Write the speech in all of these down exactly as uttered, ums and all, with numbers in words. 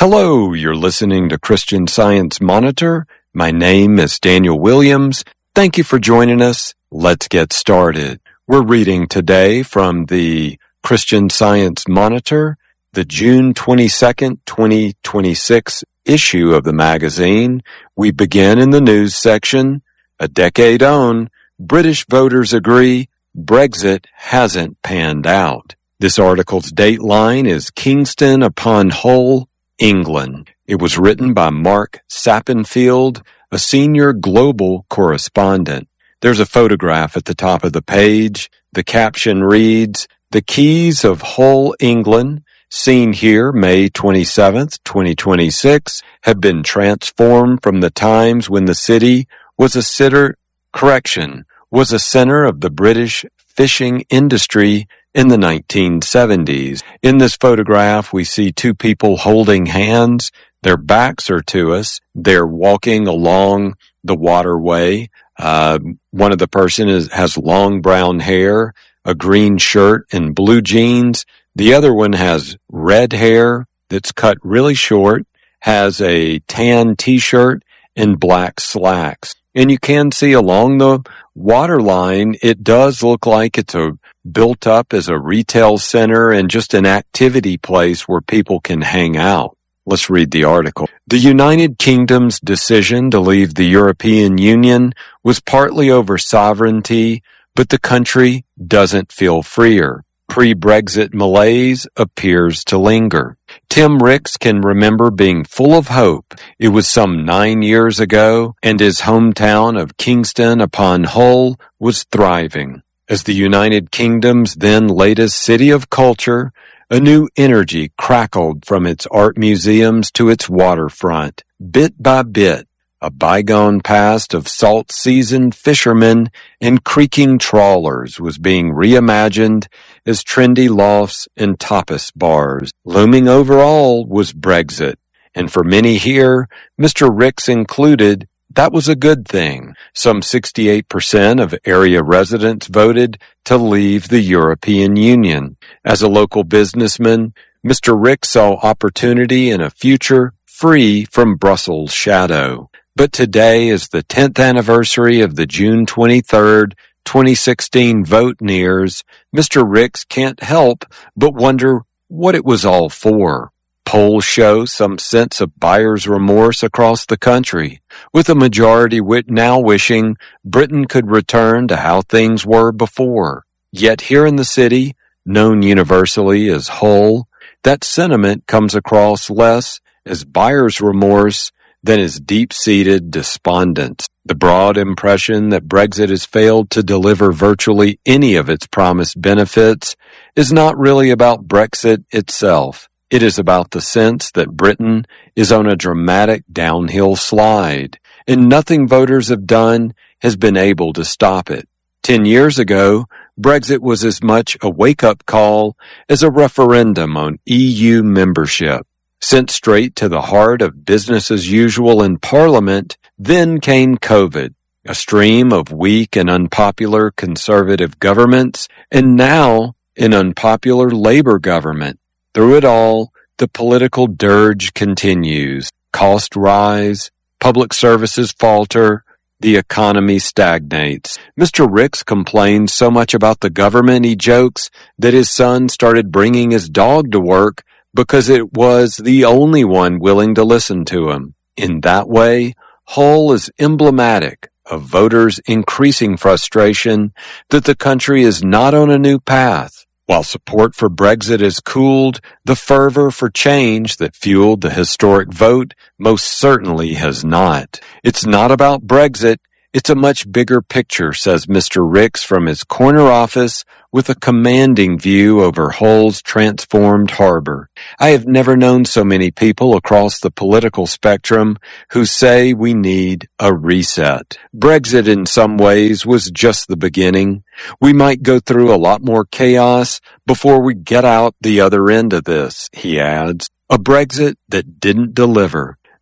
Hello, you're listening to Christian Science Monitor. My name is Daniel Williams. Thank you for joining us. Let's get started. We're reading today from the Christian Science Monitor, the June twenty-second, twenty twenty-six issue of the magazine. We begin in the news section. A decade on, British voters agree Brexit hasn't panned out. This article's dateline is Kingston upon Hull, England. It was written by Mark Sappenfield, a senior global correspondent. There's a photograph at the top of the page. The caption reads, "The Quays of Hull, England, seen here May twenty-seventh, twenty twenty-six, have been transformed from the times when the city was a sitter, correction, was a center of the British fishing industry in the nineteen seventies. In this photograph, we see two people holding hands. Their backs are to us. They're walking along the waterway. Uh, one of the person is, has long brown hair, a green shirt, and blue jeans. The other one has red hair that's cut really short, has a tan t-shirt, and black slacks. And you can see along the waterline, it does look like it's a built up as a retail center and just an activity place where people can hang out. Let's read the article. The United Kingdom's decision to leave the European Union was partly over sovereignty, but the country doesn't feel freer. Pre-Brexit malaise appears to linger. Tim Ricks can remember being full of hope. It was some nine years ago, and his hometown of Kingston upon Hull was thriving. As the United Kingdom's then latest city of culture, a new energy crackled from its art museums to its waterfront. Bit by bit, a bygone past of salt-seasoned fishermen and creaking trawlers was being reimagined as trendy lofts and tapas bars. Looming over all was Brexit, and for many here, Mister Ricks included, that was a good thing. Some sixty-eight percent of area residents voted to leave the European Union. As a local businessman, Mister Ricks saw opportunity in a future free from Brussels' shadow. But today is the tenth anniversary of the June twenty-third, twenty sixteen vote nears. Mister Ricks can't help but wonder what it was all for. Polls show some sense of buyer's remorse across the country, with a majority now wishing Britain could return to how things were before. Yet here in the city, known universally as Hull, that sentiment comes across less as buyer's remorse than as deep-seated despondence. The broad impression that Brexit has failed to deliver virtually any of its promised benefits is not really about Brexit itself. It is about the sense that Britain is on a dramatic downhill slide, and nothing voters have done has been able to stop it. Ten years ago, Brexit was as much a wake-up call as a referendum on E U membership. Sent straight to the heart of business as usual in Parliament, then came COVID, a stream of weak and unpopular conservative governments, and now an unpopular Labour government. Through it all, the political dirge continues. Costs rise, public services falter, the economy stagnates. Mister Ricks complains so much about the government, he jokes, that his son started bringing his dog to work because it was the only one willing to listen to him. In that way, Hull is emblematic of voters' increasing frustration that the country is not on a new path. While support for Brexit has cooled, the fervor for change that fueled the historic vote most certainly has not. It's not about Brexit. It's a much bigger picture, says Mister Ricks from his corner office with a commanding view over Hull's transformed harbor. I have never known so many people across the political spectrum who say we need a reset. Brexit in some ways was just the beginning. We might go through a lot more chaos before we get out the other end of this, he adds. A Brexit that didn't deliver.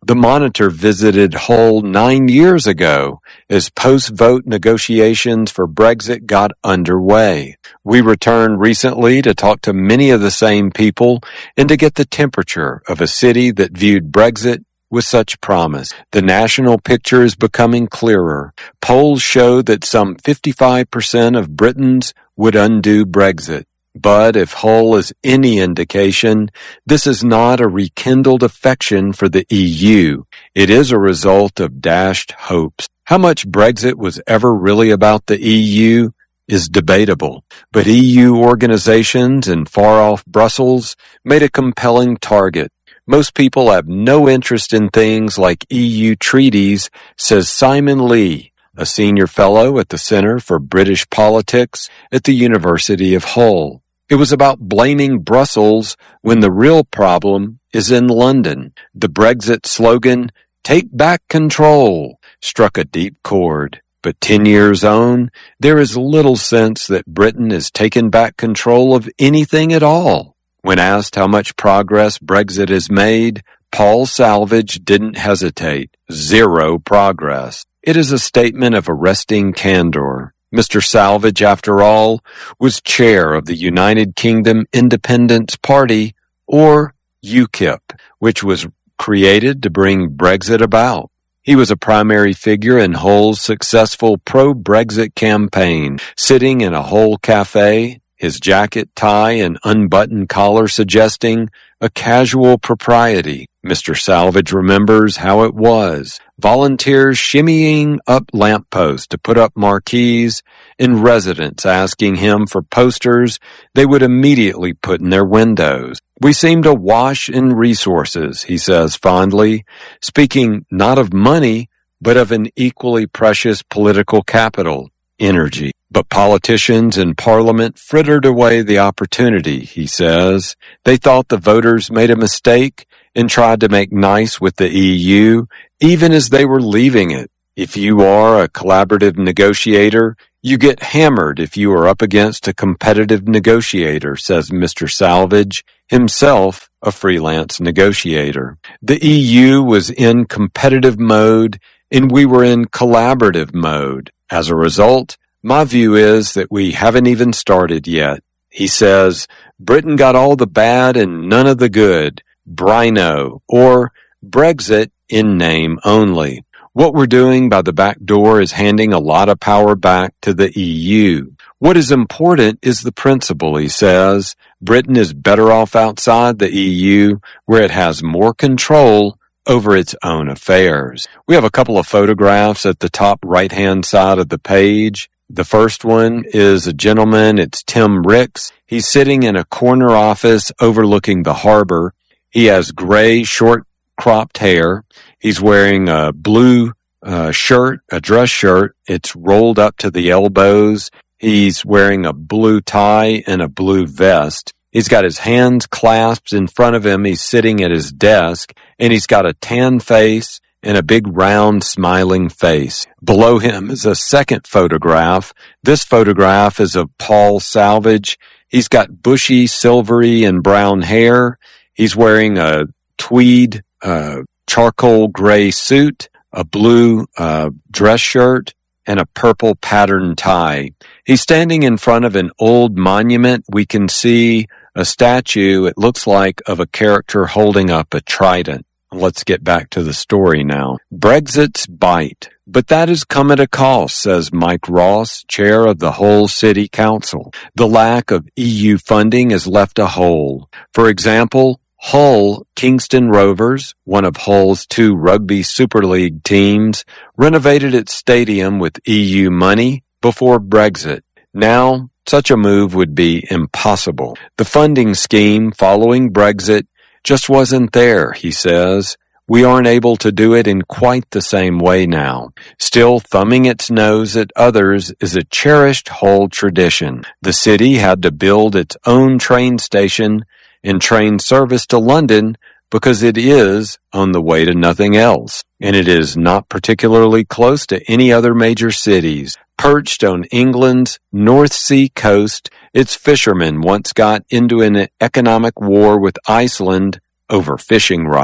The Monitor visited Hull nine years ago as post-vote negotiations for Brexit got underway. We returned recently to talk to many of the same people and to get the temperature of a city that viewed Brexit with such promise. The national picture is becoming clearer. Polls show that some fifty-five percent of Britons would undo Brexit. But if Hull is any indication, this is not a rekindled affection for the E U. It is a result of dashed hopes. How much Brexit was ever really about the E U is debatable, but E U organizations in far-off Brussels made a compelling target. Most people have no interest in things like E U treaties, says Simon Lee, a senior fellow at the Center for British Politics at the University of Hull. It was about blaming Brussels when the real problem is in London. The Brexit slogan, "Take back control," struck a deep chord. But ten years on, there is little sense that Britain has taken back control of anything at all. When asked how much progress Brexit has made, Paul Salvage didn't hesitate. Zero progress. It is a statement of arresting candor. Mister Salvage, after all, was chair of the United Kingdom Independence Party, or UKIP, which was created to bring Brexit about. He was a primary figure in Hull's successful pro-Brexit campaign, sitting in a Hull cafe, his jacket, tie, and unbuttoned collar suggesting a casual propriety. Mister Salvage remembers how it was. Volunteers shimmying up lampposts to put up marquees, and residents asking him for posters they would immediately put in their windows. We seemed awash in resources, he says fondly, speaking not of money, but of an equally precious political capital, energy. But politicians in Parliament frittered away the opportunity, he says. They thought the voters made a mistake and tried to make nice with the E U, even as they were leaving it. If you are a collaborative negotiator, you get hammered if you are up against a competitive negotiator, says Mister Salvage, himself a freelance negotiator. The E U was in competitive mode, and we were in collaborative mode. As a result, my view is that we haven't even started yet. He says, Britain got all the bad and none of the good. Brino, or Brexit in name only. What we're doing by the back door is handing a lot of power back to the E U. What is important is the principle, he says. Britain is better off outside the E U, where it has more control over its own affairs. We have a couple of photographs at the top right-hand side of the page. The first one is a gentleman, it's Tim Ricks. He's sitting in a corner office overlooking the harbor. He has gray, short-cropped hair. He's wearing a blue uh, shirt, a dress shirt. It's rolled up to the elbows. He's wearing a blue tie and a blue vest. He's got his hands clasped in front of him. He's sitting at his desk, and he's got a tan face and a big round smiling face. Below him is a second photograph. This photograph is of Paul Salvage. He's got bushy, silvery, and brown hair. He's wearing a tweed, uh, charcoal gray suit, a blue uh, dress shirt, and a purple patterned tie. He's standing in front of an old monument. We can see a statue, it looks like, of a character holding up a trident. Let's get back to the story now. Brexit's bite. But that has come at a cost, says Mike Ross, chair of the Hull City Council. The lack of E U funding has left a hole. For example, Hull Kingston Rovers, one of Hull's two Rugby Super League teams, renovated its stadium with E U money before Brexit. Now, such a move would be impossible. The funding scheme following Brexit just wasn't there, he says. We aren't able to do it in quite the same way now. Still, thumbing its nose at others is a cherished Hull tradition. The city had to build its own train station and train service to London because it is on the way to nothing else, and it is not particularly close to any other major cities. Perched on England's North Sea coast, its fishermen once got into an economic war with Iceland over fishing rights.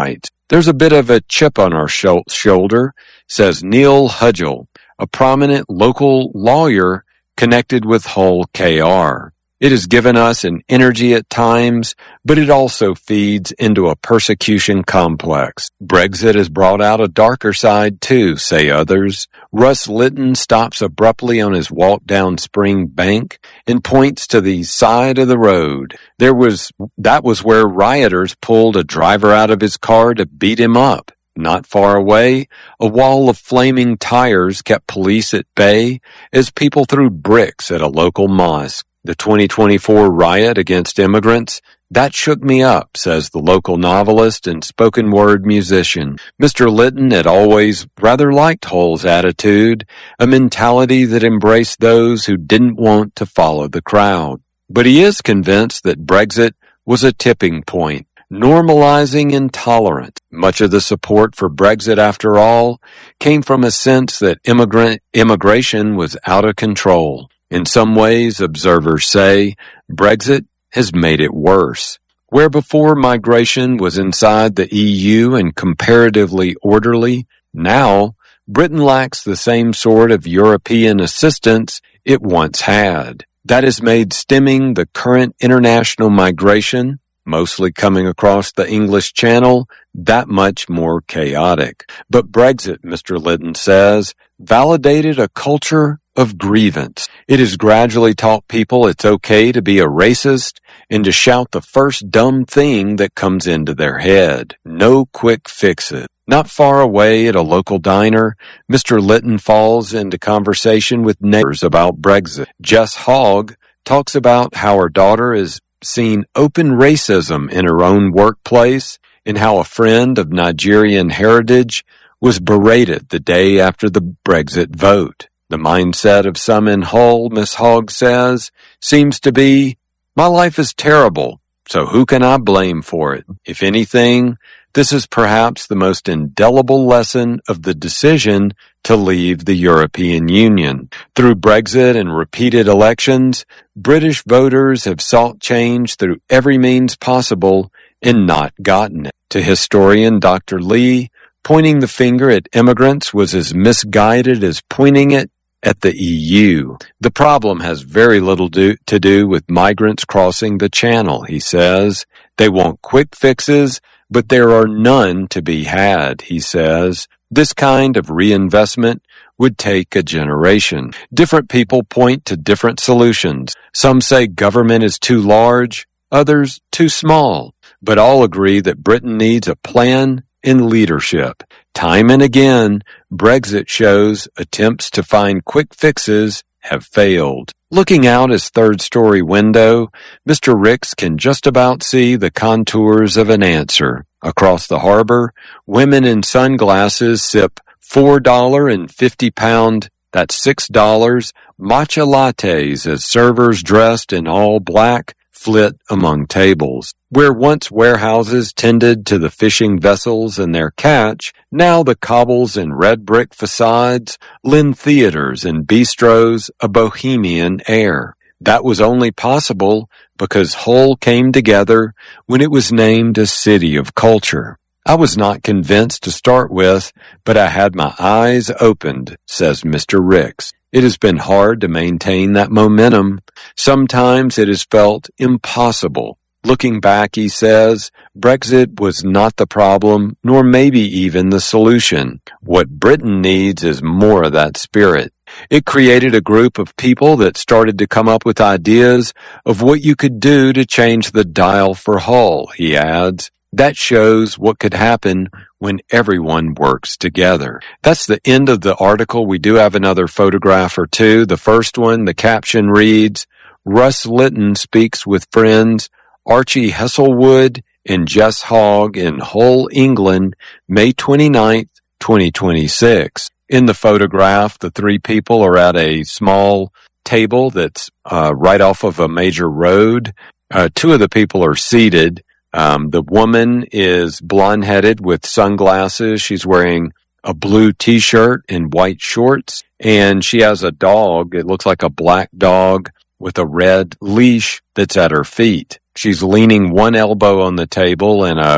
There's a bit of a chip on our sho- shoulder, says Neil Hudgel, a prominent local lawyer connected with Hull K R. It has given us an energy at times, but it also feeds into a persecution complex. Brexit has brought out a darker side too, say others. Russ Litton stops abruptly on his walk down Spring Bank and points to the side of the road. There was, that was where rioters pulled a driver out of his car to beat him up. Not far away, a wall of flaming tires kept police at bay as people threw bricks at a local mosque. The twenty twenty-four riot against immigrants, that shook me up, says the local novelist and spoken word musician. Mister Litton had always rather liked Hull's attitude, a mentality that embraced those who didn't want to follow the crowd. But he is convinced that Brexit was a tipping point, normalizing intolerance. Much of the support for Brexit, after all, came from a sense that immigrant immigration was out of control. In some ways, observers say, Brexit has made it worse. Where before migration was inside the E U and comparatively orderly, now Britain lacks the same sort of European assistance it once had. That has made stemming the current international migration, mostly coming across the English Channel, that much more chaotic. But Brexit, Mister Litton says, validated a culture of grievance. It has gradually taught people it's okay to be a racist and to shout the first dumb thing that comes into their head. No quick fixes. Not far away at a local diner, Mister Litton falls into conversation with neighbors about Brexit. Jess Hogg talks about how her daughter has seen open racism in her own workplace and how a friend of Nigerian heritage was berated the day after the Brexit vote. The mindset of some in Hull, Miss Hogg says, seems to be, my life is terrible, so who can I blame for it? If anything, this is perhaps the most indelible lesson of the decision to leave the European Union. Through Brexit and repeated elections, British voters have sought change through every means possible and not gotten it. To historian Doctor Lee, pointing the finger at immigrants was as misguided as pointing it at the E U. The problem has very little do, to do with migrants crossing the channel, he says. They want quick fixes, but there are none to be had, he says. This kind of reinvestment would take a generation. Different people point to different solutions. Some say government is too large, others too small, but all agree that Britain needs a plan and leadership. Time and again, Brexit shows attempts to find quick fixes have failed. Looking out his third-story window, Mister Ricks can just about see the contours of an answer. Across the harbor, women in sunglasses sip four dollars and fifty pound, that's six dollars, matcha lattes as servers dressed in all black flit among tables. Where once warehouses tended to the fishing vessels and their catch, now the cobbles and red brick facades lend theaters and bistros a bohemian air. That was only possible because Hull came together when it was named a city of culture. I was not convinced to start with, but I had my eyes opened, says Mister Ricks. It has been hard to maintain that momentum. Sometimes it has felt impossible. Looking back, he says, Brexit was not the problem, nor maybe even the solution. What Britain needs is more of that spirit. It created a group of people that started to come up with ideas of what you could do to change the dial for Hull, he adds. That shows what could happen when everyone works together. That's the end of the article. We do have another photograph or two. The first one, the caption reads, Russ Litton speaks with friends Archie Hesselwood and Jess Hogg in Hull, England, May twenty-ninth, twenty twenty-six. In the photograph, the three people are at a small table that's uh, right off of a major road. Uh, two of the people are seated. Um, the woman is blonde-headed with sunglasses. She's wearing a blue t-shirt and white shorts, and she has a dog. It looks like a black dog with a red leash that's at her feet. She's leaning one elbow on the table and a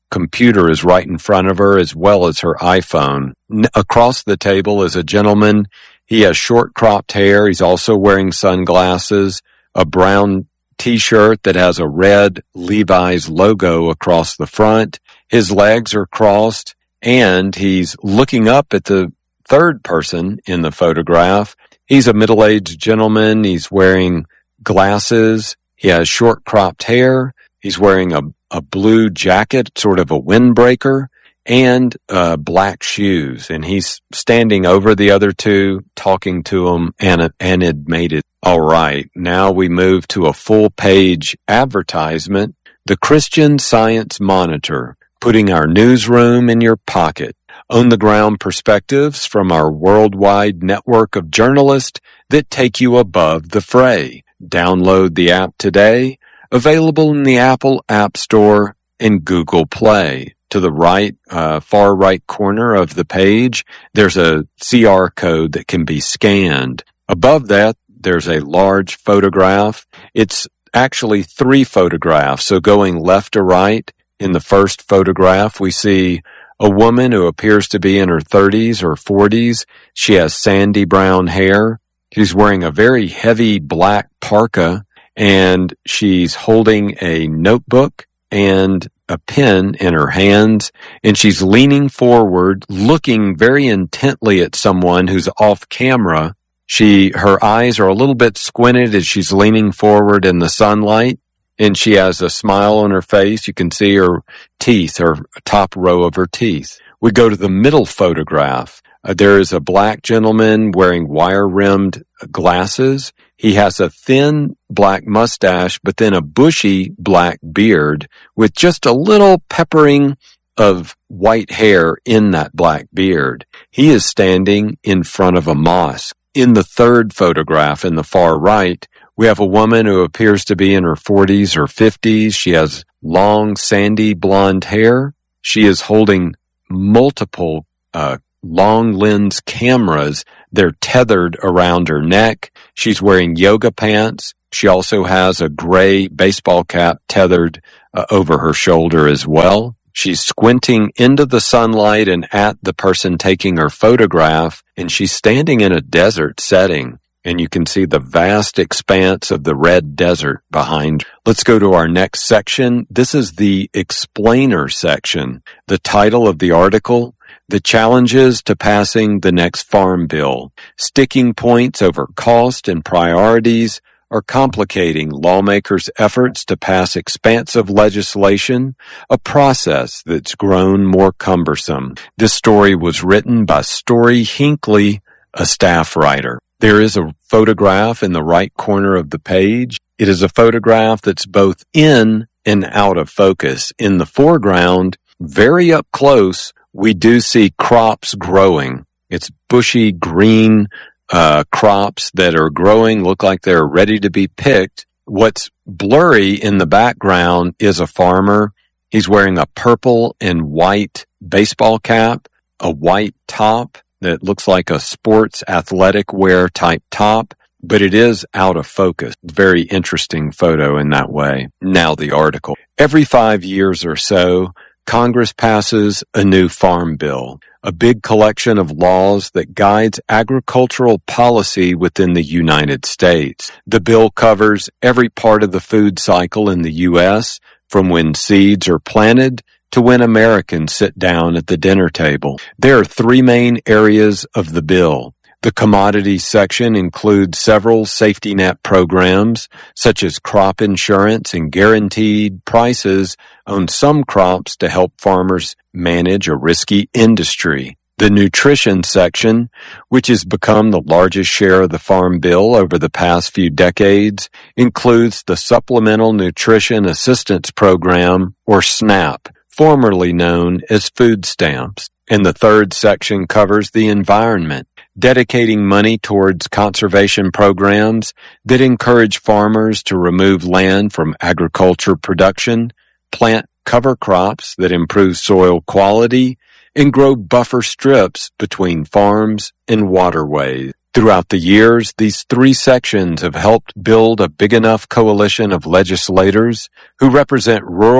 computer is right in front of her, as well as her iPhone. N- across the table is a gentleman. He has short cropped hair. He's also wearing sunglasses, a brown t-shirt that has a red Levi's logo across the front. His legs are crossed, and he's looking up at the third person in the photograph. He's a middle-aged gentleman. He's wearing glasses. He has short cropped hair. He's wearing a, a blue jacket, sort of a windbreaker, and uh, black shoes. And he's standing over the other two, talking to them, and, and had made it. All right, now we move to a full-page advertisement. The Christian Science Monitor, putting our newsroom in your pocket. On-the-ground perspectives from our worldwide network of journalists that take you above the fray. Download the app today. Available in the Apple App Store and Google Play. To the right, uh, far right corner of the page, there's a C R code that can be scanned. Above that, there's a large photograph. It's actually three photographs. So going left to right, in the first photograph, we see a woman who appears to be in her thirties or forties. She has sandy brown hair. She's wearing a very heavy black parka, and she's holding a notebook and a pen in her hands, and she's leaning forward, looking very intently at someone who's off camera. She, her eyes are a little bit squinted as she's leaning forward in the sunlight, and she has a smile on her face. You can see her teeth, her top row of her teeth. We go to the middle photograph. Uh, there is a black gentleman wearing wire-rimmed glasses. He has a thin black mustache, but then a bushy black beard with just a little peppering of white hair in that black beard. He is standing in front of a mosque. In the third photograph in the far right, we have a woman who appears to be in her forties or fifties. She has long, sandy blonde hair. She is holding multiple uh long lens cameras. They're tethered around her neck. She's wearing yoga pants. She also has a gray baseball cap tethered uh, over her shoulder as well. She's squinting into the sunlight and at the person taking her photograph, and she's standing in a desert setting, and you can see the vast expanse of the red desert behind. Let's go to our next section. This is the explainer section. The title of the article: The Challenges to Passing the Next Farm Bill. Sticking points over cost and priorities are complicating lawmakers' efforts to pass expansive legislation, a process that's grown more cumbersome. This story was written by Story Hinckley, a staff writer. There is a photograph in the right corner of the page. It is a photograph that's both in and out of focus. In the foreground, very up close, we do see crops growing. It's bushy green uh crops that are growing, look like they're ready to be picked. What's blurry in the background is a farmer. He's wearing a purple and white baseball cap, a white top that looks like a sports athletic wear type top, but it is out of focus. Very interesting photo in that way. Now the article. Every five years or so, Congress passes a new farm bill, a big collection of laws that guides agricultural policy within the United States. The bill covers every part of the food cycle in the U S, from when seeds are planted to when Americans sit down at the dinner table. There are three main areas of the bill. The commodities section includes several safety net programs, such as crop insurance and guaranteed prices on some crops to help farmers manage a risky industry. The nutrition section, which has become the largest share of the Farm Bill over the past few decades, includes the Supplemental Nutrition Assistance Program, or SNAP, formerly known as food stamps. And the third section covers the environment, dedicating money towards conservation programs that encourage farmers to remove land from agriculture production, plant cover crops that improve soil quality, and grow buffer strips between farms and waterways. Throughout the years, these three sections have helped build a big enough coalition of legislators who represent rural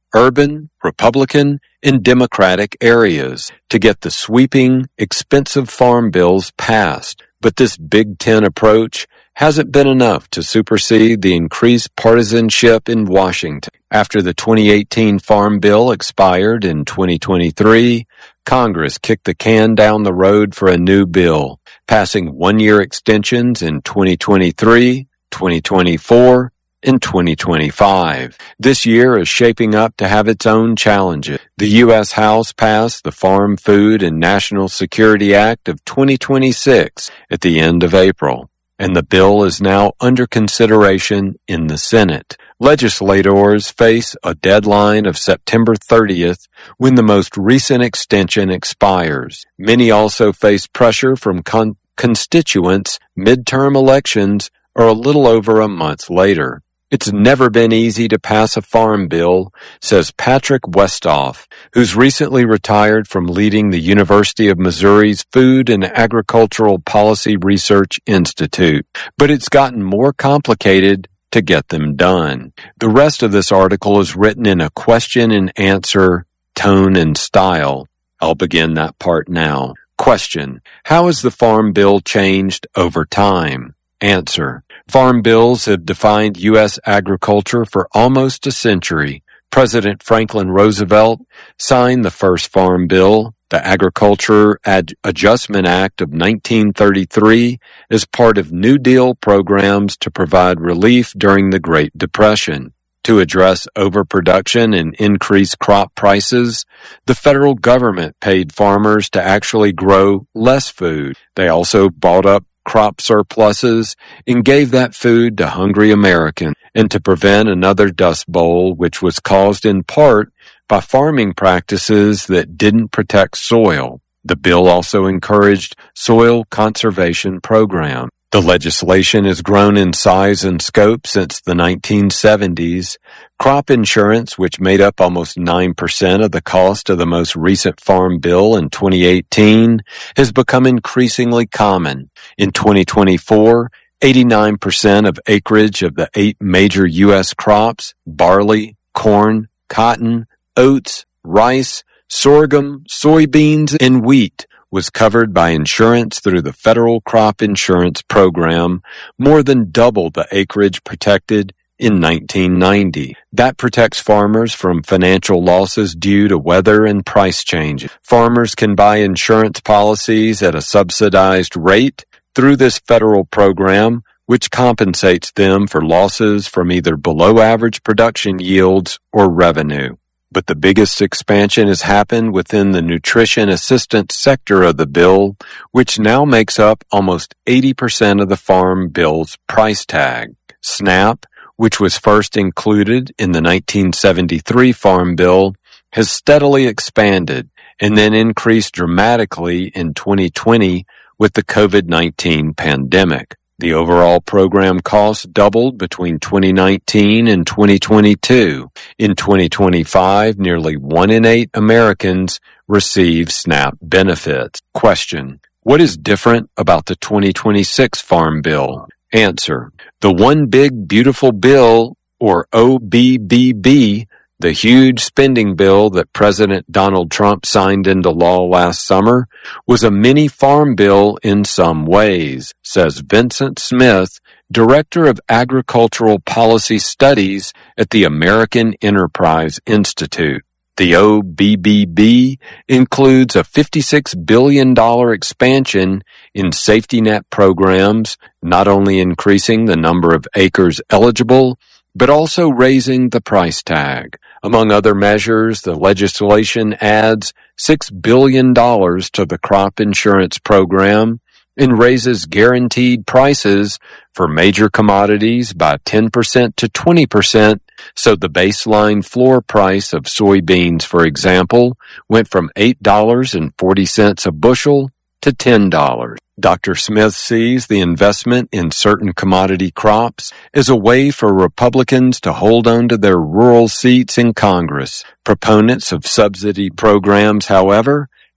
urban, Republican, and Democratic areas to get the sweeping, expensive farm bills passed. But this Big Ten approach hasn't been enough to supersede the increased partisanship in Washington. After the twenty eighteen Farm Bill expired in twenty twenty-three, Congress kicked the can down the road for a new bill, passing one-year extensions in twenty twenty-three, twenty twenty-four, and twenty twenty-five. This year is shaping up to have its own challenges. The U S House passed the Farm, Food, and National Security Act of twenty twenty-six at the end of April, and the bill is now under consideration in the Senate. Legislators face a deadline of September thirtieth when the most recent extension expires. Many also face pressure from con- constituents. Midterm elections are a little over a month later. It's never been easy to pass a farm bill, says Patrick Westhoff, who's recently retired from leading the University of Missouri's Food and Agricultural Policy Research Institute. But it's gotten more complicated to get them done. The rest of this article is written in a question and answer tone and style. I'll begin that part now. Question: how has the Farm Bill changed over time? Answer: farm bills have defined U S agriculture for almost a century. President Franklin Roosevelt signed the first Farm Bill, the Agriculture Ad- Adjustment Act of nineteen thirty-three, as part of New Deal programs to provide relief during the Great Depression. To address overproduction and increased crop prices, the federal government paid farmers to actually grow less food. They also bought up crop surpluses and gave that food to hungry Americans. And to prevent another Dust Bowl, which was caused in part by farming practices that didn't protect soil, the bill also encouraged soil conservation programs. The legislation has grown in size and scope since the nineteen seventies. Crop insurance, which made up almost nine percent of the cost of the most recent Farm Bill in twenty eighteen, has become increasingly common. In twenty twenty-four, eighty-nine percent of acreage of the eight major U S crops, barley, corn, cotton, oats, rice, sorghum, soybeans, and wheat, was covered by insurance through the Federal Crop Insurance Program, more than double the acreage protected in nineteen ninety. That protects farmers from financial losses due to weather and price changes. Farmers can buy insurance policies at a subsidized rate through this federal program, which compensates them for losses from either below-average production yields or revenue. But the biggest expansion has happened within the nutrition assistance sector of the bill, which now makes up almost eighty percent of the Farm Bill's price tag. SNAP, which was first included in the nineteen seventy-three Farm Bill, has steadily expanded and then increased dramatically in twenty twenty with the COVID nineteen pandemic. The overall program cost doubled between twenty nineteen and twenty twenty-two. In twenty twenty-five, nearly one in eight Americans receive SNAP benefits. Question: what is different about the twenty twenty-six Farm Bill? Answer: the One Big Beautiful Bill, or O B B B, the huge spending bill that President Donald Trump signed into law last summer, was a mini farm bill in some ways, says Vincent Smith, Director of Agricultural Policy Studies at the American Enterprise Institute. The O B B B includes a fifty-six billion dollars expansion in safety net programs, not only increasing the number of acres eligible, but also raising the price tag. Among other measures, the legislation adds six billion dollars to the crop insurance program and raises guaranteed prices for major commodities by ten percent to twenty percent, so the baseline floor price of soybeans, for example, went from eight dollars and forty cents a bushel to ten dollars. Doctor Smith sees the investment in certain commodity crops as a way for Republicans to hold on to their rural seats in Congress. Proponents of subsidy programs, however,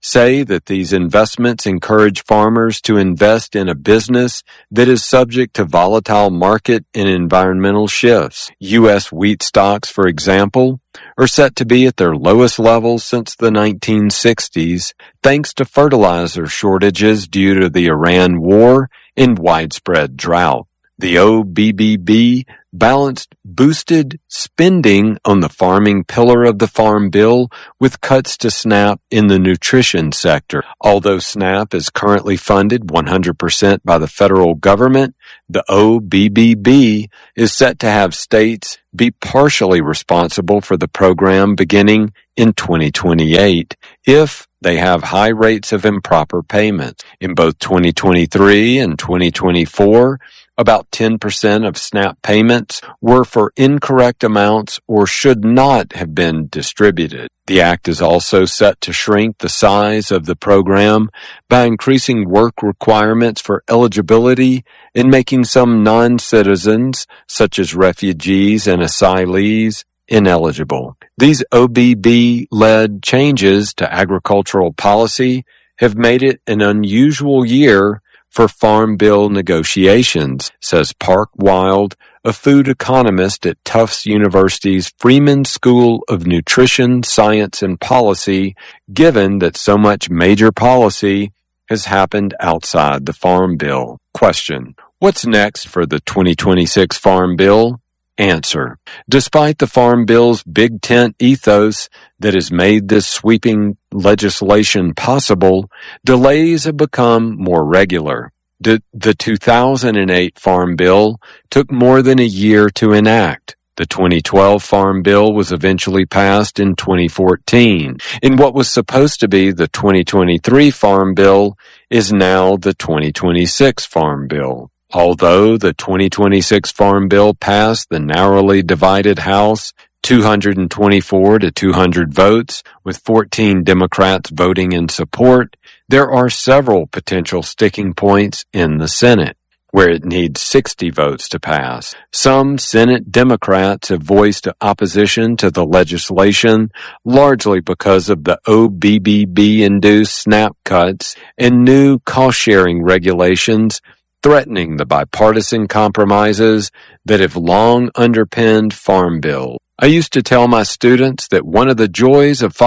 say that these investments encourage farmers to invest in a business that is subject to volatile market and environmental shifts. U S wheat stocks, for example, are set to be at their lowest levels since the nineteen sixties, thanks to fertilizer shortages due to the Iran war and widespread drought. The O B B B balanced boosted spending on the farming pillar of the Farm Bill with cuts to SNAP in the nutrition sector. Although SNAP is currently funded one hundred percent by the federal government, the O B B B is set to have states be partially responsible for the program beginning in twenty twenty-eight if they have high rates of improper payments. In both twenty twenty-three and twenty twenty-four, about ten percent of SNAP payments were for incorrect amounts or should not have been distributed. The act is also set to shrink the size of the program by increasing work requirements for eligibility and making some non-citizens, such as refugees and asylees, ineligible. These O B B-led changes to agricultural policy have made it an unusual year for Farm Bill negotiations, says Park Wild, a food economist at Tufts University's Freeman School of Nutrition, Science, and Policy, given that so much major policy has happened outside the Farm Bill. Question: what's next for the twenty twenty-six Farm Bill? Answer: despite the Farm Bill's big tent ethos that has made this sweeping legislation possible, delays have become more regular. The, the two thousand eight Farm Bill took more than a year to enact. The twenty twelve Farm Bill was eventually passed in twenty fourteen, and what was supposed to be the twenty twenty-three Farm Bill is now the twenty twenty-six Farm Bill. Although the twenty twenty-six Farm Bill passed the narrowly divided House two hundred twenty-four to two hundred votes, with fourteen Democrats voting in support, there are several potential sticking points in the Senate, where it needs sixty votes to pass. Some Senate Democrats have voiced opposition to the legislation, largely because of the O B B B-induced SNAP cuts and new cost-sharing regulations threatening the bipartisan compromises that have long underpinned Farm Bill. I used to tell my students that one of the joys of